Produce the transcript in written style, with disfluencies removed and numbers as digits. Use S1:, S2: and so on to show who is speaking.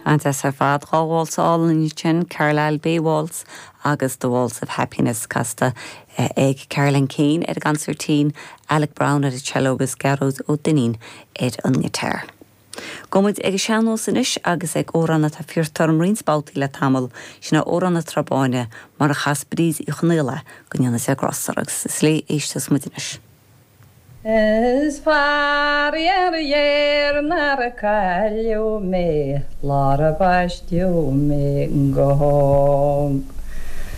S1: Anta sa fad gá waltz all in chin Carlisle Bay Waltz agus the Waltz of Happiness casta ag Caroline Keane at a concertine, Alec Brown at a cello agus Garrod O'Dinin at an guitar. Gomid ag seanó san is agus ag óranna tá fiortarm rinsbátaí le tamil sinna óranna trabáine mar a chaspríos I chnéile gonneanna sé grossar agus is lé éistas mudinis.
S2: Is far nar a cailú mé, lára baistú mé go